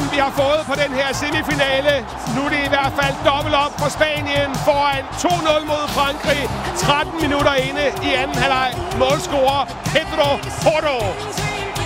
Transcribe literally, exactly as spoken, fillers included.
opskriften, vi har fået på den her semifinale. Nu er det i hvert fald dobbelt op for Spanien foran to nul mod Frankrig. tretten minutter inde i anden halvleg. Målscorer Pedro Porro.